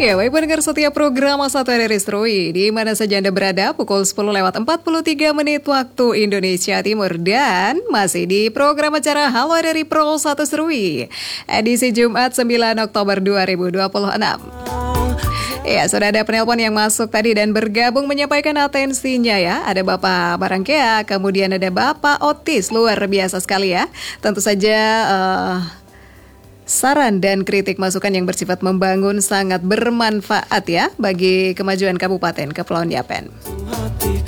Ya, baik pendengar setiap program Satu Dari Strui, di mana saja Anda berada, pukul 10:43 waktu Indonesia Timur, dan masih di program acara Halo dari Pro 1 Strui, edisi Jumat 9 Oktober 2026. Ya, sudah ada penelpon yang masuk tadi dan bergabung menyampaikan atensinya ya. Ada Bapak Barangkea, kemudian ada Bapak Otis, luar biasa sekali ya. Tentu saja saran dan kritik masukan yang bersifat membangun sangat bermanfaat ya bagi kemajuan Kabupaten Kepulauan Yapen.